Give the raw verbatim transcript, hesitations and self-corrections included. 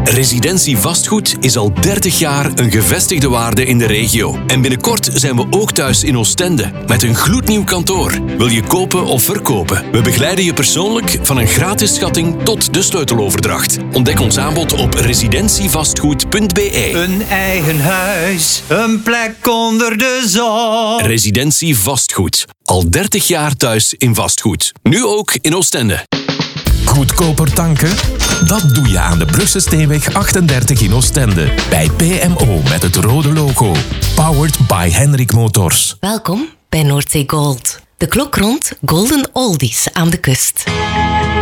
Residentie Vastgoed is al dertig jaar een gevestigde waarde in de regio. En binnenkort zijn we ook thuis in Oostende met een gloednieuw kantoor. Wil je kopen of verkopen? We begeleiden je persoonlijk van een gratis schatting tot de sleuteloverdracht. Ontdek ons aanbod op residentievastgoed punt b e. Een eigen huis, een plek onder de zon. Residentie Vastgoed. Al dertig jaar thuis in vastgoed. Nu ook in Oostende. Goedkoper tanken? Dat doe je aan de Brugse Steenweg achtendertig in Oostende. Bij P M O met het rode logo. Powered by Henrik Motors. Welkom bij Noordzee Gold. De klok rond Golden Oldies aan de kust.